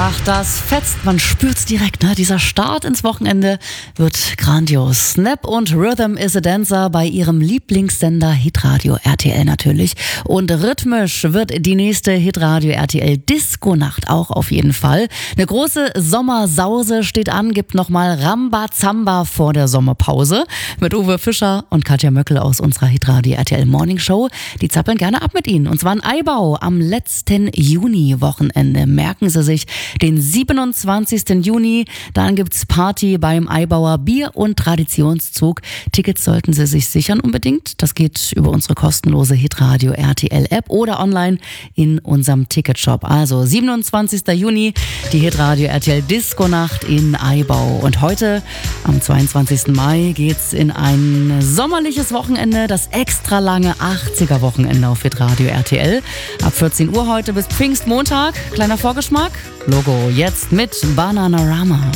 Ach, das fetzt, man spürt's direkt, ne? Dieser Start ins Wochenende wird grandios. Snap und Rhythm is a Dancer bei ihrem Lieblingssender Hitradio RTL natürlich. Und rhythmisch wird die nächste Hitradio RTL Disco-Nacht auch auf jeden Fall. Eine große Sommersause steht an, gibt nochmal Rambazamba vor der Sommerpause mit Uwe Fischer und Katja Möckel aus unserer Hitradio RTL Morning Show. Die zappeln gerne ab mit Ihnen. Und zwar in Aibau am letzten Juni-Wochenende. Merken Sie sich den 27. Juni. Dann gibt's Party beim Aibauer Bier- und Traditionszug. Tickets sollten Sie sich sichern unbedingt. Das geht über unsere kostenlose Hitradio RTL App oder online in unserem Ticketshop. Also 27. Juni, die Hitradio RTL Disco-Nacht in Aibau. Und heute, am 22. Mai, geht's in ein sommerliches Wochenende, das extra lange 80er-Wochenende auf Hitradio RTL. Ab 14 Uhr heute bis Pfingstmontag. Kleiner Vorgeschmack. Logo jetzt mit Bananarama.